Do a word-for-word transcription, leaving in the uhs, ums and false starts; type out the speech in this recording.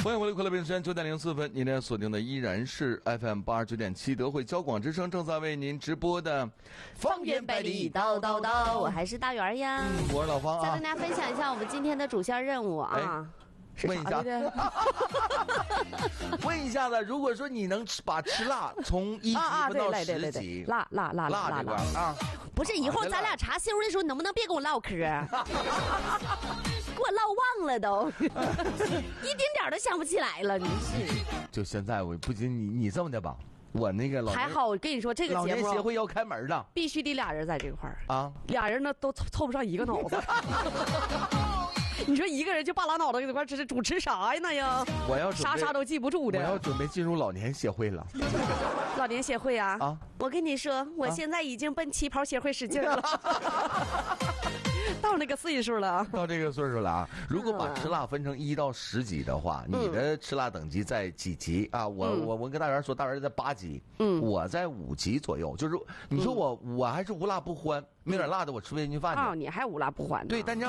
欢迎回来，快乐平时间九点零四分，您的锁定的依然是 F M 八十九点七德惠交广之声正在为您直播的方圆百里叨叨叨，我还是大圆呀、 嗯，我是老方啊。 再跟大家分享一下我们今天的主线任务啊。哎问一下，问一下子，如果说你能吃把吃辣从一级分到十级， 辣辣辣辣辣这块啊， 不是，以后咱俩查新闻的时候，能不能别跟我唠嗑？给我唠忘了都，一丁点都想不起来了，你是。 就现在，我不仅你你这么的吧，我那个老还好，我跟你说这个节目老年协会要开门了， 必须得俩人在这块儿啊， 俩人呢都凑凑不上一个脑子。你说一个人就扒拉脑袋给这块吃主持啥呢呀？ 我要啥啥都记不住的。 我要准备进入老年协会了。 老年协会啊！ 啊！ 我跟你说，我现在已经奔旗袍协会使劲了。啊到那个岁数了， 到这个岁数了啊！如果把吃辣分成一到十级的话，嗯、你的吃辣等级在几级啊？我、嗯、我我跟大圆说，大圆在八级，嗯，我在五级左右。就是你说我、嗯、我还是无辣不欢，没点辣的我吃不进去饭去。 哦，你还无辣不欢呢？ 对，但你